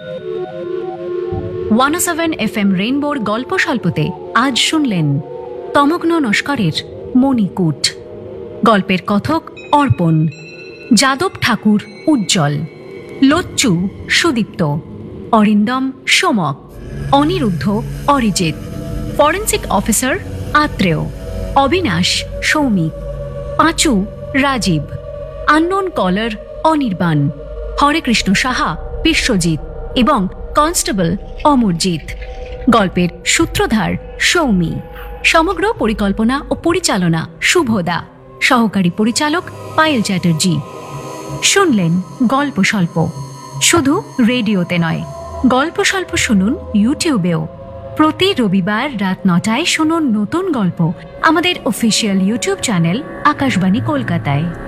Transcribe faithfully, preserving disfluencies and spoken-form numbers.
One ও seven F M রেইনবোর গল্প স্বল্পতে আজ শুনলেন তমগ্ন নস্করের মণিকূট। গল্পের কথক অর্পণ, যাদব ঠাকুর উজ্জ্বল, লোচ্চু সুদীপ্ত, অরিন্দম সোমক, অনিরুদ্ধ অরিজিৎ, ফরেন্সিক অফিসার আত্রেয়, অবিনাশ সৌমিক, পাঁচু রাজীব, আননোন কলার অনির্বাণ, হরেকৃষ্ণ সাহা বিশ্বজিৎ এবং কনস্টেবল অমরজিৎ। গল্পের সূত্রধার সৌমি। সমগ্র পরিকল্পনা ও পরিচালনা শুভদা। সহকারী পরিচালক পায়েল চ্যাটার্জি। শুনলেন গল্প স্বল্প, শুধু রেডিওতে নয়, গল্প স্বল্প শুনুন ইউটিউবেও। প্রতি রবিবার রাত নটায় শুনুন নতুন গল্প আমাদের অফিসিয়াল ইউটিউব চ্যানেল আকাশবাণী কলকাতায়।